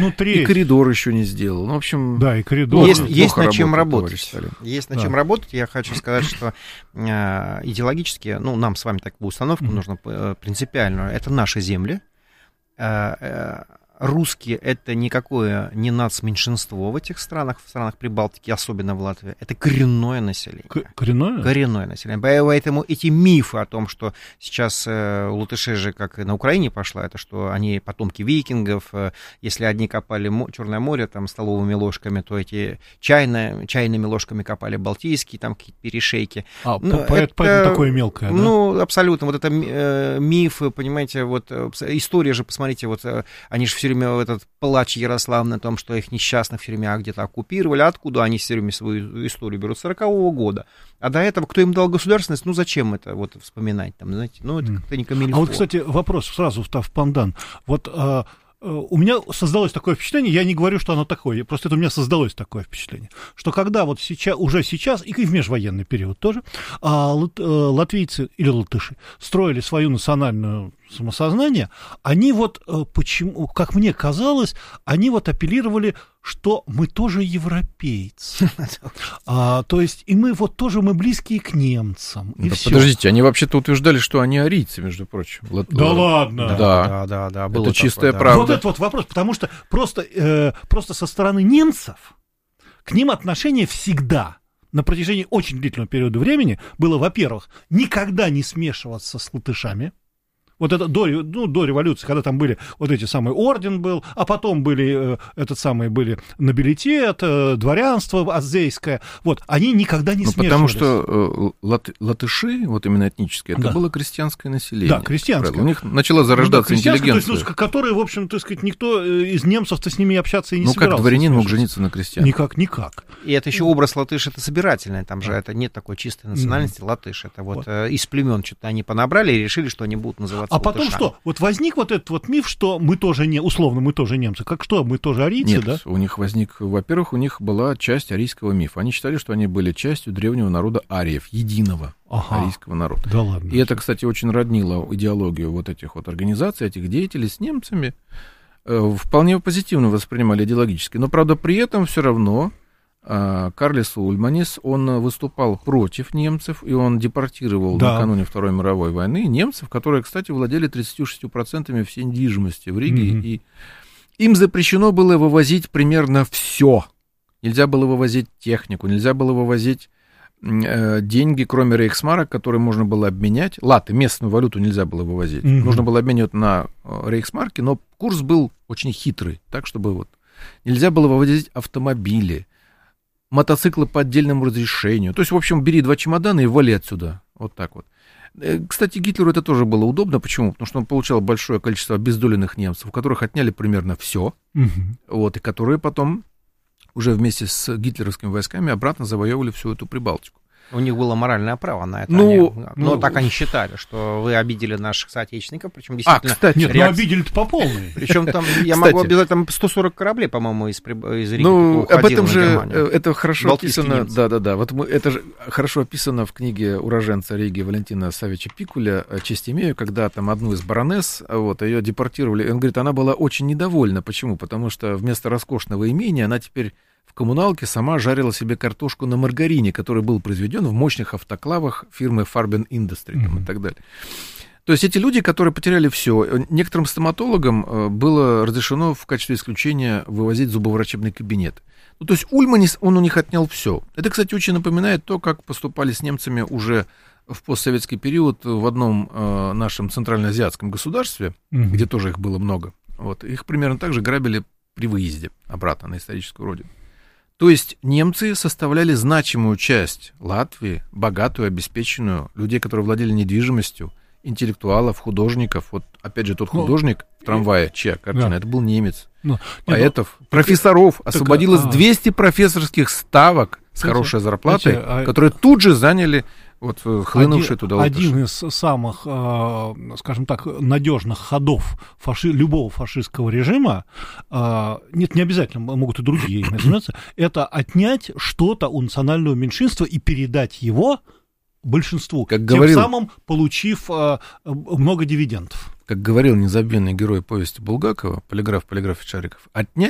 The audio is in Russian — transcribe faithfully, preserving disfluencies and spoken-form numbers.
Ну, треть. И коридор еще не сделал. Ну, в общем... Да, и коридор. Есть, есть над чем работать. Есть над да. чем работать. Я хочу сказать, что э, идеологически, ну, нам с вами такую установку mm-hmm. нужно э, принципиальную. Это наши земли. Э, э, Русские — это никакое не нацменьшинство в этих странах, в странах Прибалтики, особенно в Латвии. Это коренное население. К- коренное? Коренное население. Поэтому эти мифы о том, что сейчас э, латыши же, как и на Украине пошла, это что они потомки викингов, э, если одни копали мо- Черное море там столовыми ложками, то эти чайно, чайными ложками копали Балтийские, там какие-то перешейки. А, ну, поэтому это, такое мелкое, да? Ну, абсолютно. Вот это э, мифы, понимаете, вот э, история же, посмотрите, вот э, они же все время этот плач Ярославны о том, что их несчастных все время где-то оккупировали. Откуда они все время свою историю берут? С сорокового года. А до этого кто им дал государственность? Ну, зачем это вот вспоминать? Там, знаете? Ну, это как-то не камильфо. А вот, кстати, вопрос сразу в пандан. Вот а, у меня создалось такое впечатление, я не говорю, что оно такое, просто это у меня создалось такое впечатление, что когда вот сейчас, уже сейчас, и в межвоенный период тоже, а, лат, латвийцы или латыши строили свою национальную самосознание, они вот, почему, как мне казалось, они вот апеллировали, что мы тоже европейцы. А, то есть, и мы вот тоже, мы близкие к немцам. Да, подождите, они вообще-то утверждали, что они арийцы, между прочим. Да Л- ладно? Да, да, да, да. Это было чистая такое, правда. Вот это вот вопрос, потому что просто, э, просто со стороны немцев к ним отношение всегда на протяжении очень длительного периода времени было, во-первых, никогда не смешиваться с латышами. Вот это до, ну, до революции, когда там были вот эти самые орден был, а потом были, э, этот самый, были нобилитет, э, дворянство азейское, вот, они никогда не ну, смешивались. Потому что э, лат, латыши, вот именно этнические, это да. было крестьянское население. Да, крестьянское. У них начала зарождаться ну, да, интеллигенция. То есть, ну, которые, в общем, так сказать, никто из немцев-то с ними общаться и не ну, собирался. Ну, как дворянин мог жениться на крестьянах? Никак, никак. И это еще образ латыш, это собирательный, там же это нет такой чистой национальности, mm-hmm. латыш, это вот, вот. Э, из племен что-то они понабрали и решили, что они будут называться А латышами. потом что? Вот возник вот этот вот миф, что мы тоже не, условно, мы тоже немцы. Как что, мы тоже арийцы, Нет, да? у них возник, во-первых, у них была часть арийского мифа. Они считали, что они были частью древнего народа ариев, единого ага. арийского народа. Да ладно. И это, кстати, очень роднило идеологию вот этих вот организаций, этих деятелей с немцами. Э, вполне позитивно воспринимали идеологически. Но, правда, при этом все равно Карлис Ульманис, он выступал против немцев, и он депортировал да. накануне Второй мировой войны немцев, которые, кстати, владели тридцатью шестью процентами всей недвижимости в Риге, mm-hmm. и им запрещено было вывозить примерно все. Нельзя было вывозить технику, нельзя было вывозить э, деньги, кроме рейхсмарок, которые можно было обменять. Латы, местную валюту нельзя было вывозить. Mm-hmm. Нужно было обменивать на рейхсмарки, но курс был очень хитрый, так, чтобы вот... Нельзя было вывозить автомобили, мотоциклы по отдельному разрешению. То есть, в общем, бери два чемодана и вали отсюда. Вот так вот. Кстати, Гитлеру это тоже было удобно. Почему? Потому что он получал большое количество обездоленных немцев, у которых отняли примерно все, угу. вот, и которые потом уже вместе с гитлеровскими войсками обратно завоевывали всю эту Прибалтику. У них было моральное право на это. Ну, они, но ну, так они считали, что вы обидели наших соотечественников, причем действительно... А, кстати, нет, реакция... ну обидели-то по полной. Причем там, я могу обязать, там сто сорок кораблей, по-моему, из, из Риги ну, об этом же, Германию. Это хорошо описано, да-да-да, вот мы, это же хорошо описано в книге уроженца Риги Валентина Савича Пикуля «Честь имею», когда там одну из баронесс, вот, ее депортировали, и он говорит, она была очень недовольна. Почему? Потому что вместо роскошного имения она теперь... в коммуналке сама жарила себе картошку на маргарине, который был произведен в мощных автоклавах фирмы Farben Industry там, mm-hmm. и так далее. То есть эти люди, которые потеряли все, некоторым стоматологам было разрешено в качестве исключения вывозить зубоврачебный кабинет. Ну, то есть Ульманис, он у них отнял все. Это, кстати, очень напоминает то, как поступали с немцами уже в постсоветский период в одном э, нашем центральноазиатском государстве, mm-hmm. где тоже их было много. Вот, их примерно так же грабили при выезде обратно на историческую родину. То есть немцы составляли значимую часть Латвии, богатую, обеспеченную, людей, которые владели недвижимостью, интеллектуалов, художников. Вот, опять же, тот художник ну, в трамвае, чья картина, да. это был немец. Ну, поэтов, нет, профессоров. Так, освободилось так, а, двести профессорских ставок с знаете, хорошей зарплатой, знаете, а, которые тут же заняли вот, хлынувшие один, туда латыши. Один из самых, скажем так, надежных ходов фаши, любого фашистского режима, нет, не обязательно, могут и другие называться, это отнять что-то у национального меньшинства и передать его большинству, как тем говорил, самым получив много дивидендов. Как говорил незабвенный герой повести Булгакова, полиграф, полиграф и Шариков, отнять